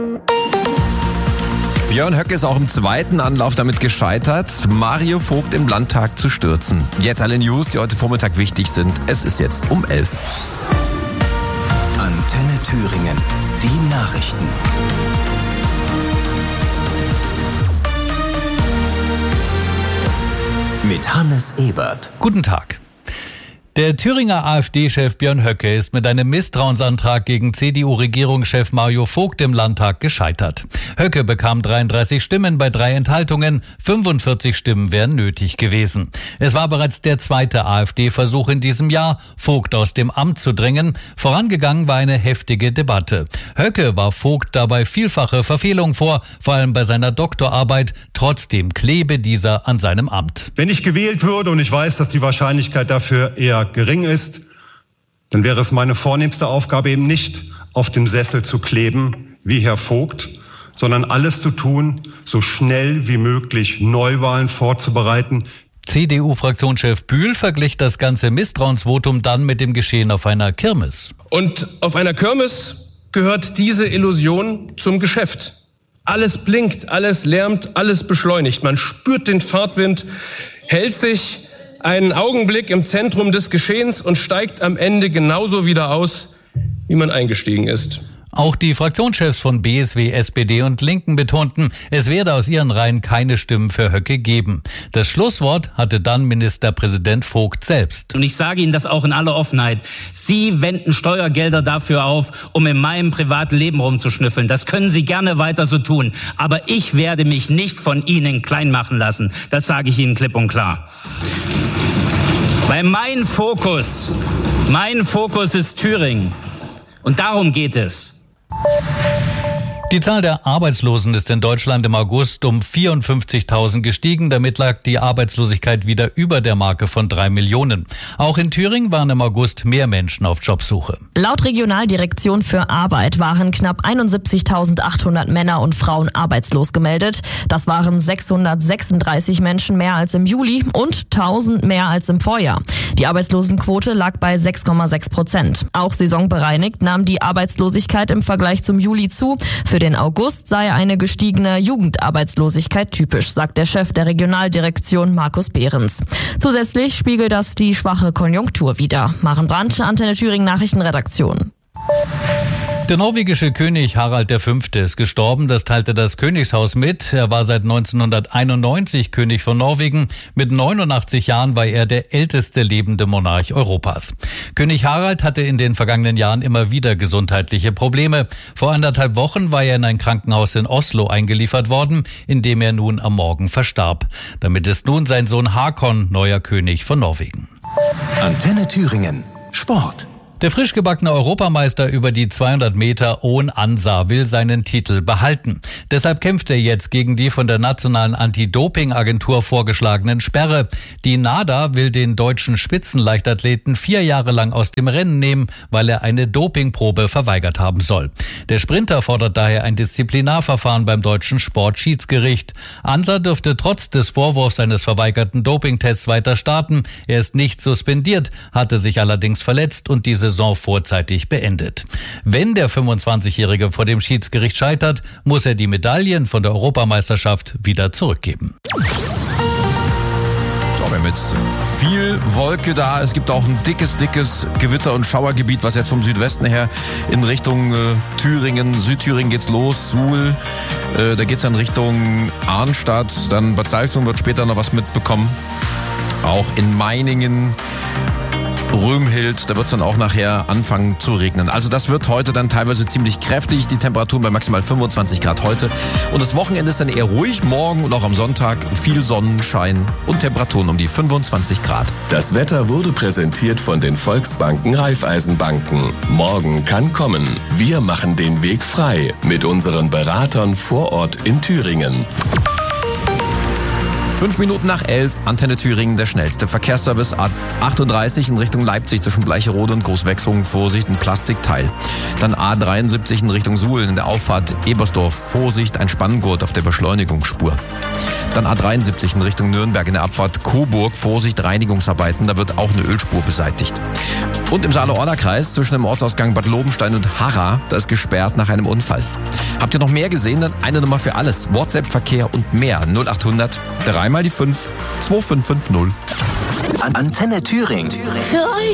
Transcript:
Björn Höcke ist auch im zweiten Anlauf damit gescheitert, Mario Vogt im Landtag zu stürzen. Jetzt alle News, die heute Vormittag wichtig sind. Es ist jetzt um 11. Antenne Thüringen. Die Nachrichten. Mit Hannes Ebert. Guten Tag. Der Thüringer AfD-Chef Björn Höcke ist mit einem Misstrauensantrag gegen CDU-Regierungschef Mario Vogt im Landtag gescheitert. Höcke bekam 33 Stimmen bei 3 Enthaltungen, 45 Stimmen wären nötig gewesen. Es war bereits der zweite AfD-Versuch in diesem Jahr, Vogt aus dem Amt zu drängen. Vorangegangen war eine heftige Debatte. Höcke warf Vogt dabei vielfache Verfehlungen vor, vor allem bei seiner Doktorarbeit. Trotzdem klebe dieser an seinem Amt. Wenn ich gewählt würde, und ich weiß, dass die Wahrscheinlichkeit dafür eher gering ist, dann wäre es meine vornehmste Aufgabe, eben nicht auf dem Sessel zu kleben, wie Herr Vogt, sondern alles zu tun, so schnell wie möglich Neuwahlen vorzubereiten. CDU-Fraktionschef Bühl verglich das ganze Misstrauensvotum dann mit dem Geschehen auf einer Kirmes. Und auf einer Kirmes gehört diese Illusion zum Geschäft. Alles blinkt, alles lärmt, alles beschleunigt. Man spürt den Fahrtwind, hält sich einen Augenblick im Zentrum des Geschehens und steigt am Ende genauso wieder aus, wie man eingestiegen ist. Auch die Fraktionschefs von BSW, SPD und Linken betonten, es werde aus ihren Reihen keine Stimmen für Höcke geben. Das Schlusswort hatte dann Ministerpräsident Vogt selbst. Und ich sage Ihnen das auch in aller Offenheit. Sie wenden Steuergelder dafür auf, um in meinem privaten Leben rumzuschnüffeln. Das können Sie gerne weiter so tun. Aber ich werde mich nicht von Ihnen klein machen lassen. Das sage ich Ihnen klipp und klar. Weil mein Fokus ist Thüringen. Und darum geht es. Die Zahl der Arbeitslosen ist in Deutschland im August um 54.000 gestiegen. Damit lag die Arbeitslosigkeit wieder über der Marke von 3 Millionen. Auch in Thüringen waren im August mehr Menschen auf Jobsuche. Laut Regionaldirektion für Arbeit waren knapp 71.800 Männer und Frauen arbeitslos gemeldet. Das waren 636 Menschen mehr als im Juli und 1000 mehr als im Vorjahr. Die Arbeitslosenquote lag bei 6,6%. Auch saisonbereinigt nahm die Arbeitslosigkeit im Vergleich zum Juli zu. Für den August sei eine gestiegene Jugendarbeitslosigkeit typisch, sagt der Chef der Regionaldirektion Markus Behrens. Zusätzlich spiegelt das die schwache Konjunktur wider. Maren Brandt, Antenne Thüringen Nachrichtenredaktion. Der norwegische König Harald V. ist gestorben, das teilte das Königshaus mit. Er war seit 1991 König von Norwegen. Mit 89 Jahren war er der älteste lebende Monarch Europas. König Harald hatte in den vergangenen Jahren immer wieder gesundheitliche Probleme. Vor 1,5 Wochen war er in ein Krankenhaus in Oslo eingeliefert worden, in dem er nun am Morgen verstarb. Damit ist nun sein Sohn Håkon neuer König von Norwegen. Antenne Thüringen. Sport. Der frisch gebackene Europameister über die 200 Meter Oon Ansa will seinen Titel behalten. Deshalb kämpft er jetzt gegen die von der nationalen Anti-Doping-Agentur vorgeschlagenen Sperre. Die NADA will den deutschen Spitzenleichtathleten 4 Jahre lang aus dem Rennen nehmen, weil er eine Dopingprobe verweigert haben soll. Der Sprinter fordert daher ein Disziplinarverfahren beim deutschen Sportschiedsgericht. Ansa dürfte trotz des Vorwurfs eines verweigerten Dopingtests weiter starten. Er ist nicht suspendiert, hatte sich allerdings verletzt und die Saison vorzeitig beendet. Wenn der 25-Jährige vor dem Schiedsgericht scheitert, muss er die Medaillen von der Europameisterschaft wieder zurückgeben. Mit viel Wolke da. Es gibt auch ein dickes Gewitter- und Schauergebiet, was jetzt vom Südwesten her in Richtung Thüringen, Südthüringen geht's los, Suhl. Da geht's dann Richtung Arnstadt. Dann Bad Salzungen wird später noch was mitbekommen. Auch in Meiningen, Römhild, da wird es dann auch nachher anfangen zu regnen. Also das wird heute dann teilweise ziemlich kräftig. Die Temperaturen bei maximal 25 Grad heute. Und das Wochenende ist dann eher ruhig. Morgen und auch am Sonntag viel Sonnenschein und Temperaturen um die 25 Grad. Das Wetter wurde präsentiert von den Volksbanken Raiffeisenbanken. Morgen kann kommen. Wir machen den Weg frei mit unseren Beratern vor Ort in Thüringen. 5 Minuten nach 11, Antenne Thüringen, der schnellste Verkehrsservice A38 in Richtung Leipzig zwischen Bleicherode und Großwechsungen, Vorsicht, ein Plastikteil. Dann A73 in Richtung Suhl in der Auffahrt Ebersdorf, Vorsicht, ein Spanngurt auf der Beschleunigungsspur. Dann A73 in Richtung Nürnberg in der Abfahrt Coburg, Vorsicht, Reinigungsarbeiten, da wird auch eine Ölspur beseitigt. Und im Saale-Orla-Kreis zwischen dem Ortsausgang Bad Lobenstein und Harra, da ist gesperrt nach einem Unfall. Habt ihr noch mehr gesehen? Dann eine Nummer für alles. WhatsApp, Verkehr und mehr. 0800 3 mal die 5 2550. Antenne Thüringen. Für euch.